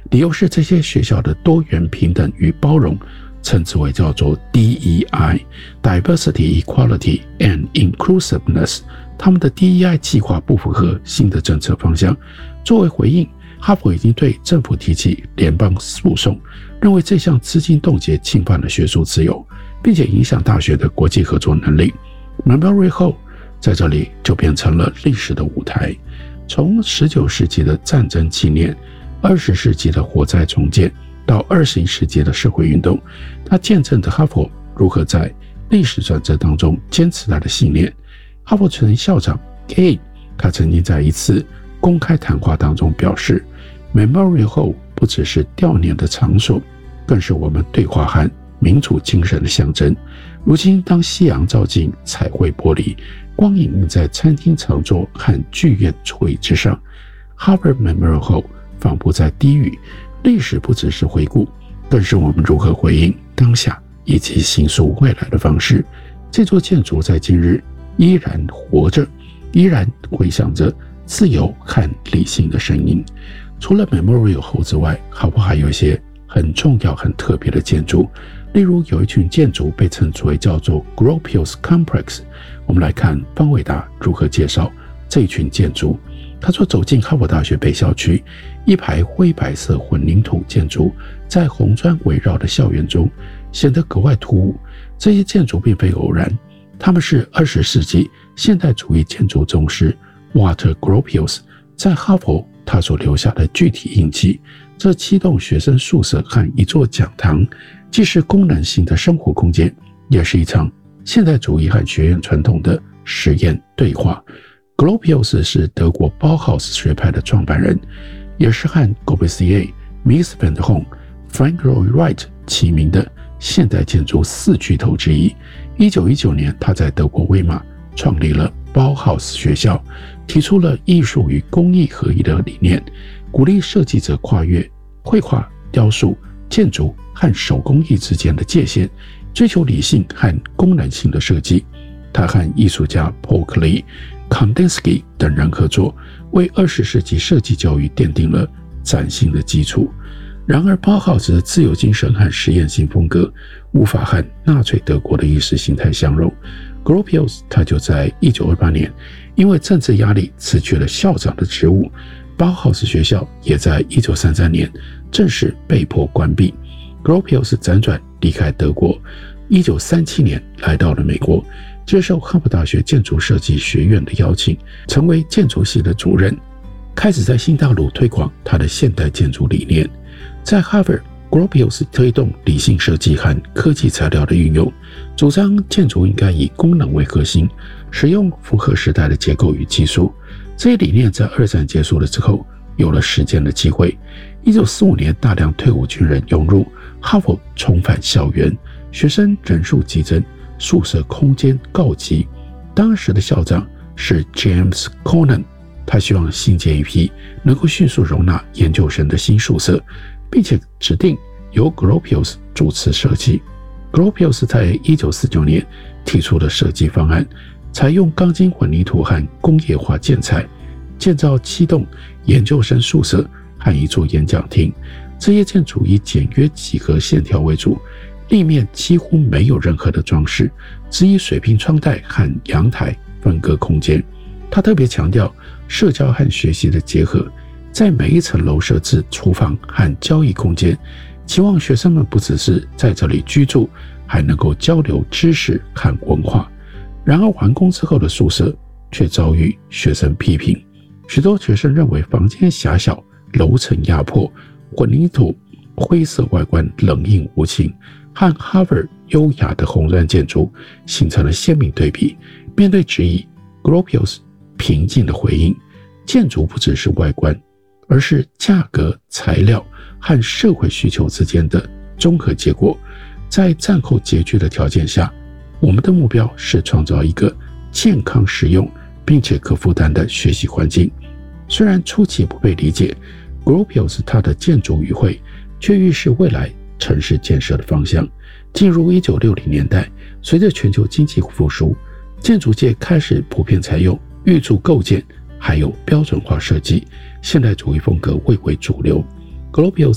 理由是这些学校的多元、平等与包容，称之为叫做 DEI Diversity, Equality and Inclusiveness。 他们的 DEI 计划不符合新的政策方向。作为回应，哈佛已经对政府提起联邦诉讼，认为这项资金冻结侵犯了学术自由，并且影响大学的国际合作能力。 Memorial Hall 在这里就变成了历史的舞台，从19世纪的战争纪念、20世纪的火灾重建到21世纪的社会运动，它见证着哈佛如何在历史转折当中坚持他的信念。哈佛前校长 Kay 他曾经在一次公开谈话当中表示， Memorial Hall 不只是悼念的场所，更是我们对话和民主精神的象征。如今当夕阳照进彩绘玻璃，光影映在餐厅长桌和剧院桌椅之上， Harvard Memorial Hall 仿佛在低语，历史不只是回顾，更是我们如何回应当下以及形塑未来的方式。这座建筑在今日依然活着，依然回响着自由和理性的声音。除了 Memorial Hall 之外，哈佛还有一些很重要很特别的建筑，例如有一群建筑被称之为叫做 Gropius Complex。 我们来看方伟达如何介绍这一群建筑。他说，走进哈佛大学北校区，一排灰白色混凝土建筑在红砖围绕的校园中显得格外突兀。这些建筑并非偶然，他们是20世纪现代主义建筑宗师 Walter Gropius 在哈佛他所留下的具体印记。这7栋学生宿舍和一座讲堂，既是功能性的生活空间，也是一场现代主义和学院传统的实验对话。Gropius 是德国包豪斯学派的创办人，也是和 Corbusier、Mies van der Rohe、Frank Lloyd Wright 齐名的现代建筑4巨头之一。1919年，他在德国威玛创立了包豪斯学校，提出了艺术与工艺合一的理念，鼓励设计者跨越绘画、雕塑、建筑和手工艺之间的界限，追求理性和功能性的设计。他和艺术家 Paul Klee、Kandinsky 等人合作，为20世纪设计教育奠定了崭新的基础。然而，包豪斯的自由精神和实验性风格无法和纳粹德国的意识形态相容。Gropius 他就在1928年因为政治压力辞去了校长的职务，包豪斯学校也在1933年正式被迫关闭。Gropius 辗转离开德国，1937年来到了美国，接受哈佛大学建筑设计学院的邀请，成为建筑系的主任，开始在新大陆推广他的现代建筑理念。在 Harvard， Gropius 推动理性设计和科技材料的运用，主张建筑应该以功能为核心，使用符合时代的结构与技术。这些理念在二战结束了之后有了实践的机会。1945年，大量退伍军人涌入哈佛，重返校园，学生人数激增，宿舍空间告急。当时的校长是 James Conan， 他希望新建一批能够迅速容纳研究生的新宿舍，并且指定由 Gropius 主持设计。Gropius 在1949年提出了设计方案，采用钢筋混凝土和工业化建材，建造7栋研究生宿舍和一座演讲厅。这些建筑以简约几何线条为主，立面几乎没有任何的装饰，只以水平窗带和阳台分割空间。他特别强调社交和学习的结合，在每一层楼设置厨房和交易空间，期望学生们不只是在这里居住，还能够交流知识和文化。然而完工之后的宿舍却遭遇学生批评，许多学生认为房间狭小，楼层压迫，混凝土灰色外观冷硬无情，和 Harvard 优雅的红砖建筑形成了鲜明对比。面对质疑， Gropius 平静的回应，建筑不只是外观，而是价格、材料和社会需求之间的综合结果。在战后拮据的条件下，我们的目标是创造一个健康实用并且可负担的学习环境。虽然初期不被理解， Gropius 他的建筑语汇却预示未来城市建设的方向。进入1960年代，随着全球经济复苏，建筑界开始普遍采用预铸构件还有标准化设计，现代主义风格蔚为主流。Gropius